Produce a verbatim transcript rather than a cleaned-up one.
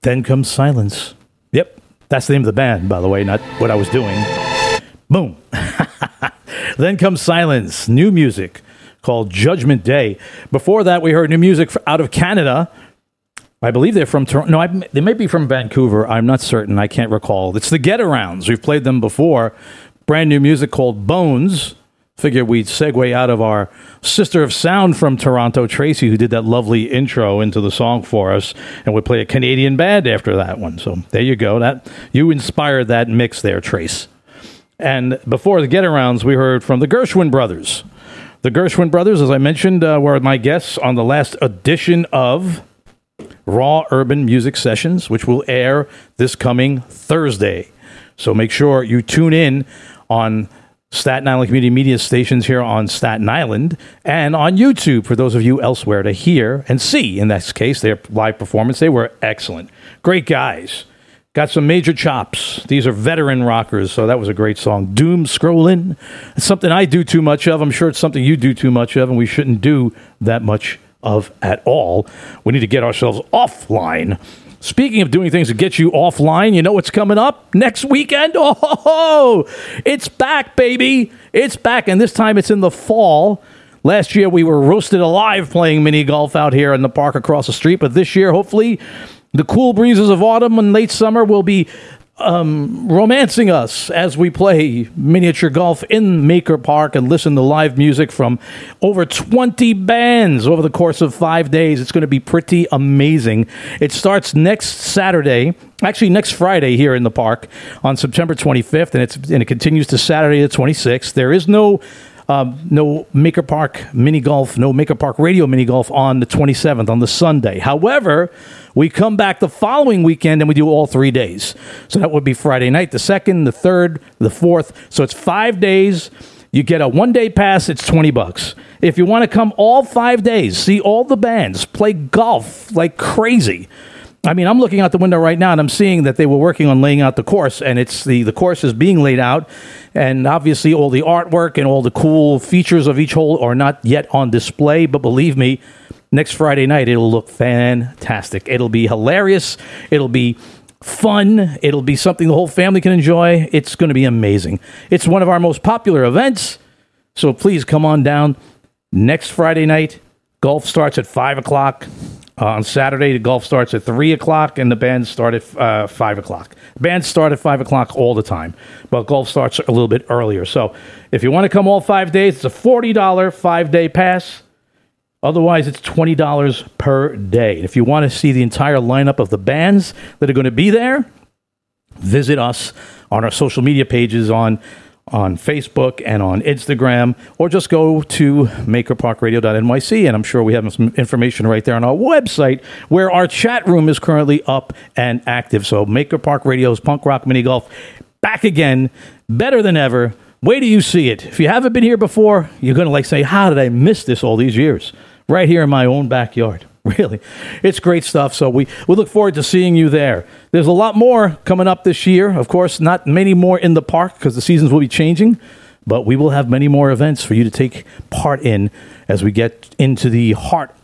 Then Comes Silence. Yep, that's the name of the band, by the way, not what I was doing. Boom. Then Comes Silence, new music called Judgment Day. Before that, we heard new music out of Canada. I believe they're from Toronto. No, I, they may be from Vancouver. I'm not certain. I can't recall. It's the Get-Arounds. We've played them before. Brand new music called Bones. Figure we'd segue out of our sister of sound from Toronto, Tracy, who did that lovely intro into the song for us, and we'd play a Canadian band after that one. So there you go. That you inspired that mix there, Trace. And before the Get-Arounds, we heard from the Gershwin Brothers. The Gershwin Brothers, as I mentioned, uh, were my guests on the last edition of Raw Urban Music Sessions, which will air this coming Thursday. So make sure you tune in on Staten Island Community Media stations here on Staten Island and on YouTube for those of you elsewhere to hear and see. In this case, their live performance, they were excellent. Great guys. Got some major chops. These are veteran rockers, so that was a great song. Doom Scrolling. It's something I do too much of. I'm sure it's something you do too much of, and we shouldn't do that much of at all. We need to get ourselves offline. Speaking of doing things to get you offline, you know what's coming up next weekend? Oh, it's back, baby. It's back, and this time it's in the fall. Last year we were roasted alive playing mini golf out here in the park across the street, but this year, hopefully, the cool breezes of autumn and late summer will be um, romancing us as we play miniature golf in Maker Park and listen to live music from over twenty bands over the course of five days. It's going to be pretty amazing. It starts next Saturday, actually next Friday here in the park on September twenty-fifth, and it's and it continues to Saturday the twenty-sixth. There is no Um, no Maker Park mini golf, no Maker Park radio mini golf on the twenty-seventh, on the Sunday. However, we come back the following weekend and we do all three days. So that would be Friday night, the second, the third, the fourth. So it's five days. You get a one-day pass. It's twenty bucks. If you want to come all five days, see all the bands, play golf like crazy. I mean, I'm looking out the window right now, and I'm seeing that they were working on laying out the course, and it's the, the course is being laid out, and obviously all the artwork and all the cool features of each hole are not yet on display, but believe me, next Friday night, it'll look fantastic. It'll be hilarious. It'll be fun. It'll be something the whole family can enjoy. It's going to be amazing. It's one of our most popular events, so please come on down next Friday night. Golf starts at five o'clock. Uh, on Saturday, the golf starts at three o'clock, and the bands start at uh, five o'clock. Bands start at five o'clock all the time, but golf starts a little bit earlier. So if you want to come all five days, it's a forty dollars five-day pass. Otherwise, it's twenty dollars per day. If you want to see the entire lineup of the bands that are going to be there, visit us on our social media pages on on Facebook and on Instagram, or just go to maker park radio dot N Y C, and I'm sure we have some information right there on our website where our chat room is currently up and active. So Maker Park Radio's Punk Rock Mini Golf back again, better than ever. Wait till you see it. If you haven't been here before, you're going to like say, how did I miss this all these years? Right here in my own backyard. Really, it's great stuff. So we, we look forward to seeing you there. There's a lot more coming up this year. Of course, not many more in the park because the seasons will be changing, but we will have many more events for you to take part in as we get into the heart